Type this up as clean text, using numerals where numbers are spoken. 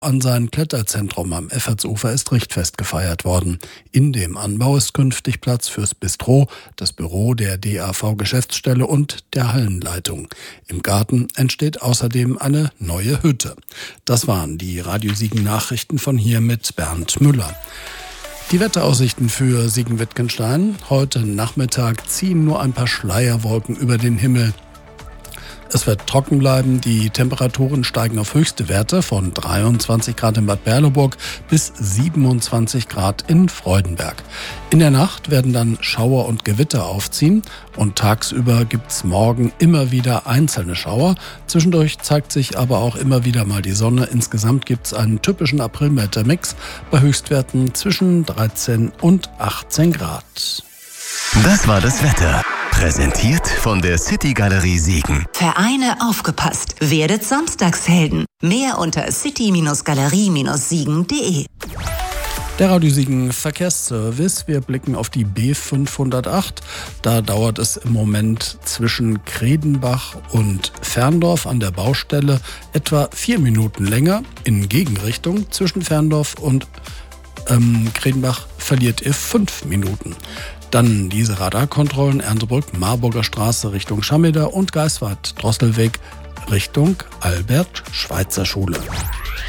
An sein Kletterzentrum am Effertsufer ist Richtfest gefeiert worden. In dem Anbau ist künftig Platz fürs Bistro, das Büro der DAV-Geschäftsstelle und der Hallenleitung. Im Garten entsteht außerdem eine neue Hütte. Das waren die Radio Siegen Nachrichten von hier mit Bernd Müller. Die Wetteraussichten für Siegen-Wittgenstein. Heute Nachmittag ziehen nur ein paar Schleierwolken über den Himmel. Es wird trocken bleiben, die Temperaturen steigen auf höchste Werte von 23 Grad in Bad Berleburg bis 27 Grad in Freudenberg. In der Nacht werden dann Schauer und Gewitter aufziehen und tagsüber gibt's morgen immer wieder einzelne Schauer. Zwischendurch zeigt sich aber auch immer wieder mal die Sonne. Insgesamt gibt's einen typischen Aprilwettermix bei Höchstwerten zwischen 13 und 18 Grad. Das war das Wetter. Präsentiert von der City Galerie Siegen. Vereine aufgepasst. Werdet Samstagshelden. Mehr unter city-galerie-siegen.de. Der Radio Siegen Verkehrsservice. Wir blicken auf die B508. Da dauert es im Moment zwischen Kredenbach und Ferndorf an der Baustelle etwa 4 Minuten länger in Gegenrichtung. Zwischen Ferndorf und Kredenbach verliert ihr 5 Minuten. Dann diese Radarkontrollen Erntebrück, Marburger Straße Richtung Schameder und Geiswart, Drosselweg Richtung Albert-Schweitzer-Schule.